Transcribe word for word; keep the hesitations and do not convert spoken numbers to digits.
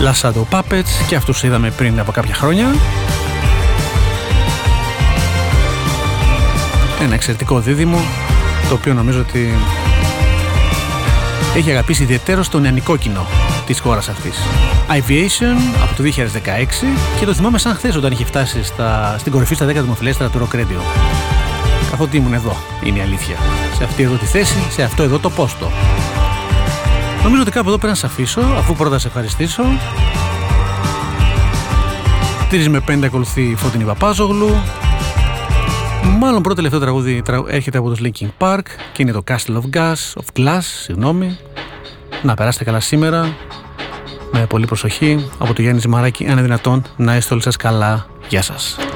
Last Shadow Puppets, και αυτούς είδαμε πριν από κάποια χρόνια. Ένα εξαιρετικό δίδυμο, το οποίο νομίζω ότι έχει αγαπήσει ιδιαίτερο στο νεανικό κοινό της χώρας αυτής. Aviation από το δύο χιλιάδες δεκαέξι, και το θυμάμαι σαν χθες όταν είχε φτάσει στα, στην κορυφή στα δέκα δημοφιλέστερα του Rock Radio. Καθότι ήμουν εδώ, είναι η αλήθεια. Σε αυτή εδώ τη θέση, σε αυτό εδώ το πόστο. Νομίζω ότι κάπου εδώ πρέπει να σε αφήσω, αφού πρώτα σε ευχαριστήσω. Τρεις με πέντε ακολουθεί η Φώτεινη Παπάζογλου. Μάλλον πρώτο τελευταίο τραγούδι έρχεται από τους Linkin Park και είναι το Castle of Gas, of Glass, συγγνώμη. Να περάσετε καλά σήμερα, με πολύ προσοχή. Από το Γιάννη Ζημαράκη, αν είναι δυνατόν να είστε όλοι σας καλά. Γεια σας.